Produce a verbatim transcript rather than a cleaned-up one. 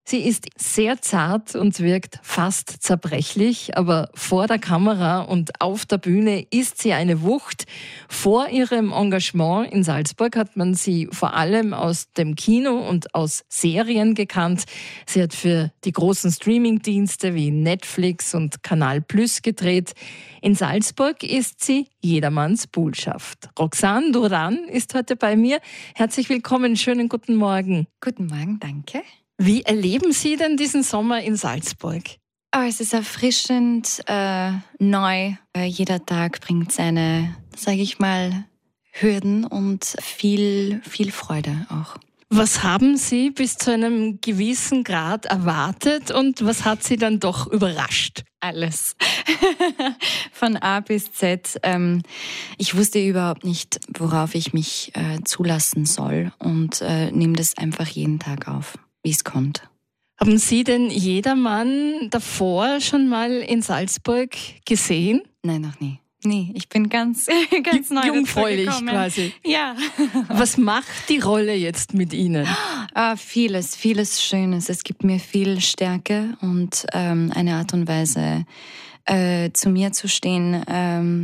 Sie ist sehr zart und wirkt fast zerbrechlich, aber vor der Kamera und auf der Bühne ist sie eine Wucht. Vor ihrem Engagement in Salzburg hat man sie vor allem aus dem Kino und aus Serien gekannt. Sie hat für die großen Streamingdienste wie Netflix und Kanal Plus gedreht. In Salzburg ist sie jedermanns Bullschaft. Roxane Duran ist heute bei mir. Herzlich willkommen, schönen guten Morgen. Guten Morgen, danke. Wie erleben Sie denn diesen Sommer in Salzburg? Oh, es ist erfrischend, äh, neu. Äh, jeder Tag bringt seine, sage ich mal, Hürden und viel, viel Freude auch. Was haben Sie bis zu einem gewissen Grad erwartet und was hat Sie dann doch überrascht? Alles. Von A bis Z. Ähm, ich wusste überhaupt nicht, worauf ich mich äh, zulassen soll und äh, nehme das einfach jeden Tag auf, wie es kommt. Haben Sie denn jedermann davor schon mal in Salzburg gesehen? Nein, noch nie. Nee, ich bin ganz, ganz neu jungfräulich quasi. Ja. Was macht die Rolle jetzt mit Ihnen? Ah, vieles, vieles Schönes. Es gibt mir viel Stärke und ähm, eine Art und Weise, äh, zu mir zu stehen, ähm,